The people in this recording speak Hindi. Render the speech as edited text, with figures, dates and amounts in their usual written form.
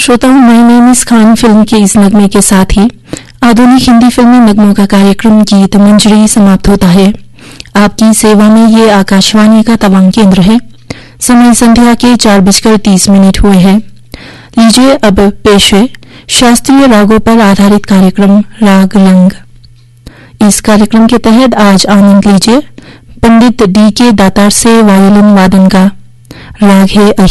श्रोताओं, my name is Khan film के इस नगमे के साथ ही आधुनिक हिंदी फिल्मी नगमों का कार्यक्रम गीत मंजरी समाप्त होता है। आपकी सेवा में ये आकाशवाणी का तवांग केंद्र है। समय संध्या के 4:30 हुए हैं। लीजिए अब पेश है शास्त्रीय रागों पर आधारित कार्यक्रम राग रंग। इस कार्यक्रम के तहत आज आनंद लीजिए पंडित डी के दातार से वायोलिन वादन का। राग है